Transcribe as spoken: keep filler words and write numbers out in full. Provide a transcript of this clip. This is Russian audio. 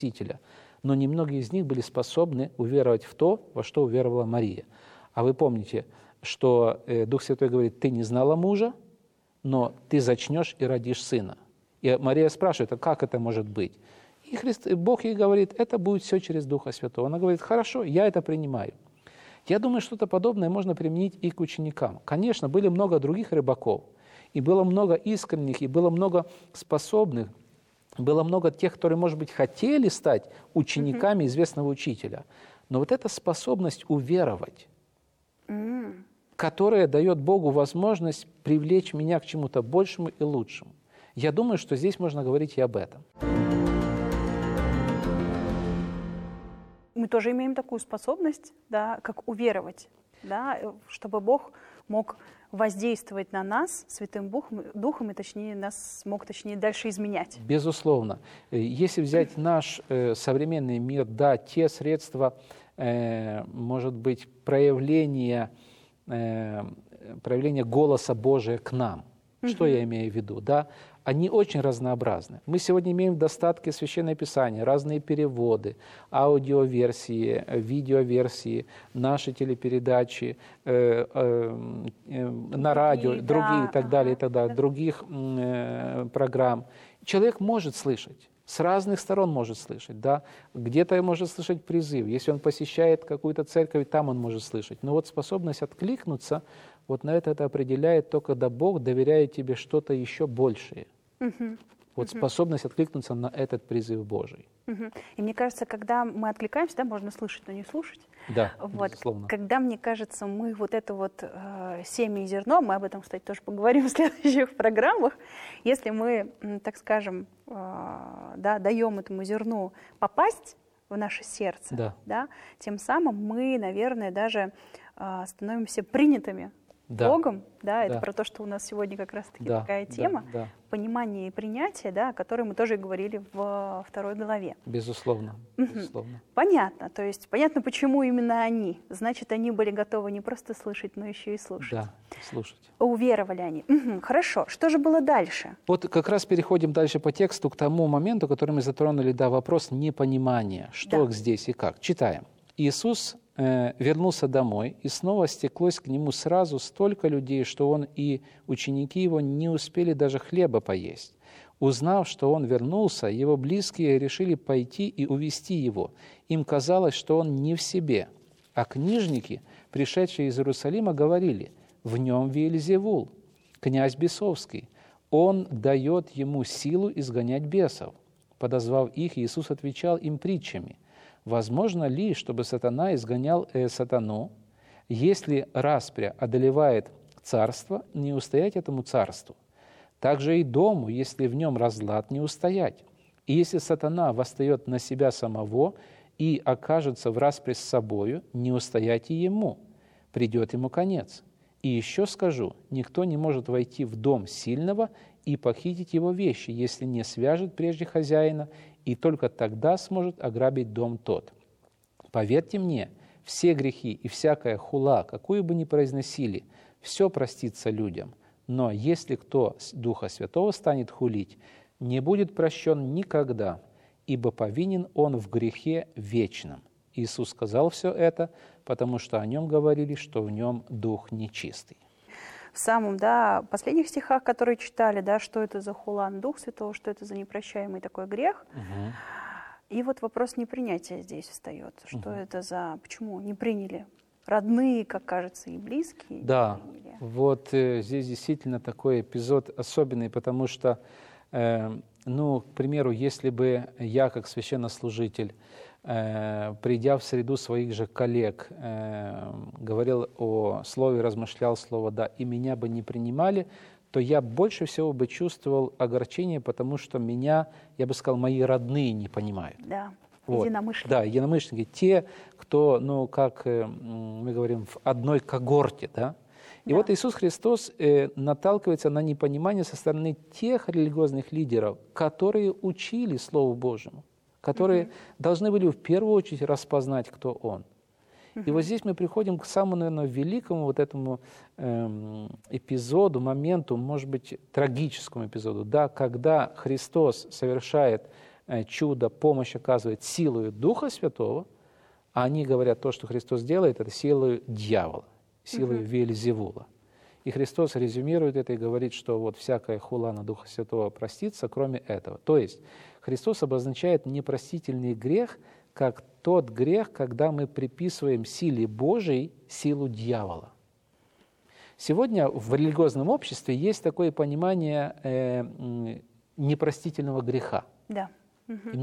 Спасителя. Но немногие из них были способны уверовать в то, во что уверовала Мария. А вы помните, что э, Дух Святой говорит: ты не знала мужа, но ты зачнешь и родишь сына. И Мария спрашивает: а как это может быть? И Христ, и Бог ей говорит: это будет все через Духа Святого. Она говорит: хорошо, я это принимаю. Я думаю, что-то подобное можно применить и к ученикам. Конечно, были много других рыбаков, и было много искренних, и было много способных, было много тех, которые, может быть, хотели стать учениками известного учителя. Но вот эта способность уверовать, mm. которая дает Богу возможность привлечь меня к чему-то большему и лучшему. Я думаю, что здесь можно говорить и об этом. Мы тоже имеем такую способность, да, как уверовать, да, чтобы Бог мог воздействовать на нас Святым Духом, Духом и точнее, нас мог точнее дальше изменять. Безусловно. Если взять наш э, современный мир, да, те средства, э, может быть, проявления, э, проявления голоса Божия к нам, mm-hmm. что я имею в виду, да, они очень разнообразны. Мы сегодня имеем в достатке Священное Писание, разные переводы, аудиоверсии, видеоверсии, наши телепередачи, э, э, э, на радио, да, другие и так далее, и так далее, да. других э, программ. Человек может слышать, с разных сторон может слышать, да, где-то может слышать призыв, если он посещает какую-то церковь, там он может слышать. Но вот способность откликнуться, вот на это это определяет то, когда Бог доверяет тебе что-то еще большее. Uh-huh. Вот uh-huh. способность откликнуться на этот призыв Божий. Uh-huh. И мне кажется, когда мы откликаемся, да, можно слышать, но не слушать. Да, вот, безусловно. Когда, мне кажется, мы вот это вот э, семя и зерно, мы об этом, кстати, тоже поговорим в следующих программах, если мы, так скажем, э, да, даем этому зерну попасть в наше сердце, да. Да, тем самым мы, наверное, даже э, становимся принятыми да. Богом, да, это да. про то, что у нас сегодня как раз-таки да. такая тема, да. Да. понимание и принятие, да, о которой мы тоже говорили в второй главе. Безусловно. Угу. Безусловно. Понятно, то есть понятно, почему именно они. Значит, они были готовы не просто слышать, но еще и слушать. Да, слушать. Уверовали они. Угу. Хорошо, что же было дальше? Вот как раз переходим дальше по тексту к тому моменту, который мы затронули, да, вопрос непонимания, что да. здесь и как. Читаем. Иисус э, вернулся домой, и снова стеклось к нему сразу столько людей, что он и ученики его не успели даже хлеба поесть. Узнав, что он вернулся, его близкие решили пойти и увести его. Им казалось, что он не в себе. А книжники, пришедшие из Иерусалима, говорили: «В нем Веельзевул, князь бесовский, он дает ему силу изгонять бесов». Подозвав их, Иисус отвечал им притчами: «Возможно ли, чтобы сатана изгонял э, сатану? Если распря одолевает царство, не устоять этому царству. Также и дому, если в нем разлад, не устоять. И если сатана восстает на себя самого и окажется в распре с собою, не устоять и ему. Придет ему конец. И еще скажу, никто не может войти в дом сильного и похитить его вещи, если не свяжет прежде хозяина, и только тогда сможет ограбить дом тот. Поверьте мне, все грехи и всякая хула, какую бы ни произносили, все простится людям. Но если кто с Духа Святого станет хулить, не будет прощен никогда, ибо повинен он в грехе вечном». Иисус сказал все это, потому что о нем говорили, что в нем дух нечистый. В самом, да, последних стихах, которые читали, да, что это за хулан Дух Святого, что это за непрощаемый такой грех. Угу. И вот вопрос непринятия здесь встает. Что угу. это за... Почему не приняли? Родные, как кажется, и близкие. Да, вот э, здесь действительно такой эпизод особенный, потому что, э, ну, к примеру, если бы я, как священнослужитель, э, придя в среду своих же коллег, э, говорил о слове, размышлял слово «да», и меня бы не принимали, то я больше всего бы чувствовал огорчение, потому что меня, я бы сказал, мои родные не понимают. Да. Вот. Единомышленники. Да, единомышленники. Те, кто, ну, как э, мы говорим, в одной когорте, да. И да. вот Иисус Христос э, наталкивается на непонимание со стороны тех религиозных лидеров, которые учили Слову Божьему, которые угу. должны были в первую очередь распознать, кто Он. Угу. И вот здесь мы приходим к самому, наверное, великому вот этому э, эпизоду, моменту, может быть, трагическому эпизоду, да, когда Христос совершает чудо, помощь оказывает силою Духа Святого, а они говорят, то, что Христос делает, это силою дьявола, силою угу. Вельзевула. И Христос резюмирует это и говорит, что вот всякая хула на Духа Святого простится, кроме этого. То есть Христос обозначает непростительный грех, как тот грех, когда мы приписываем силе Божией силу дьявола. Сегодня в религиозном обществе есть такое понимание э, непростительного греха. Да. Угу.